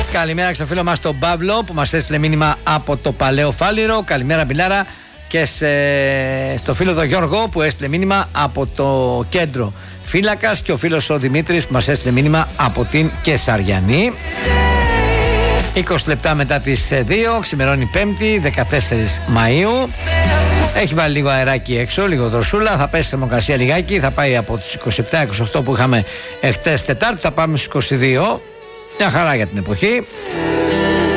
Καλημέρα στο φίλο μας τον Παύλο που μας έστειλε μήνυμα από το Παλαιό Φάληρο. Καλημέρα Μπιλάρα. Και στο φίλο τον Γιώργο που έστειλε μήνυμα από το Κέντρο Φύλακας. Και ο φίλος ο Δημήτρης που μας έστειλε μήνυμα από την Κεσαριανή. 20 λεπτά μετά τις 2, ξημερώνει 5η, 14 Μαΐου. Έχει βάλει λίγο αεράκι έξω, λίγο δροσούλα. Θα πέσει η θερμοκρασία λιγάκι. Θα πάει από τους 27-28 που είχαμε εχθές Τετάρτη. Θα πάμε στους 22. Μια χαρά για την εποχή.